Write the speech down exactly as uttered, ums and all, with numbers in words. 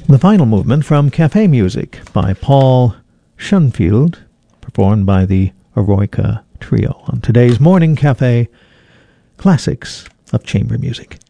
The final movement from Cafe Music by Paul Schoenfield, performed by the Eroica Trio on today's Morning Cafe Classics of Chamber Music.